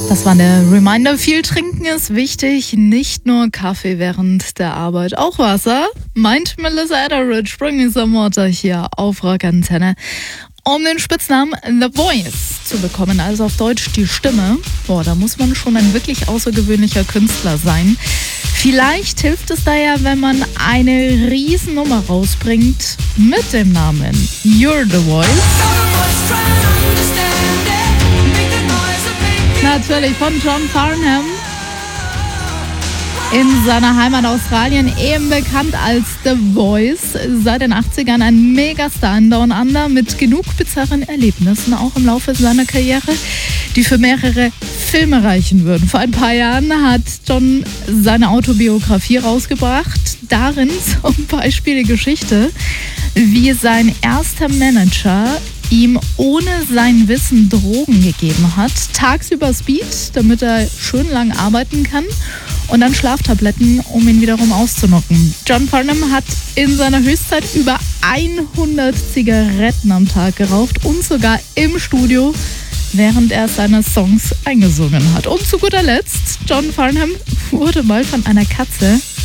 Das war der Reminder. Viel trinken ist wichtig, nicht nur Kaffee während der Arbeit, auch Wasser. Meint Melissa Etheridge, Bring Me Some Water hier auf Rock Antenne. Um den Spitznamen The Voice zu bekommen, also auf Deutsch die Stimme, da muss man schon ein wirklich außergewöhnlicher Künstler sein. Vielleicht hilft es da ja, wenn man eine Riesennummer rausbringt mit dem Namen You're The Voice. Natürlich von John Farnham. In seiner Heimat Australien eben bekannt als The Voice. Seit den 80ern ein Megastar in Down Under mit genug bizarren Erlebnissen, auch im Laufe seiner Karriere, die für mehrere Filme reichen würden. Vor ein paar Jahren hat John seine Autobiografie rausgebracht. Darin zum Beispiel die Geschichte, wie sein erster Manager ihm ohne sein Wissen Drogen gegeben hat. Tagsüber Speed, damit er schön lang arbeiten kann, und dann Schlaftabletten, um ihn wiederum auszunocken. John Farnham hat in seiner Höchstzeit über 100 Zigaretten am Tag geraucht und sogar im Studio, während er seine Songs eingesungen hat. Und zu guter Letzt, John Farnham wurde mal von einer Katze